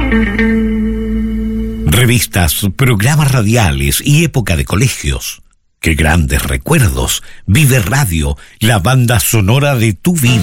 Revistas, programas radiales y época de colegios. ¡Qué grandes recuerdos! Vive Radio, la banda sonora de tu vida.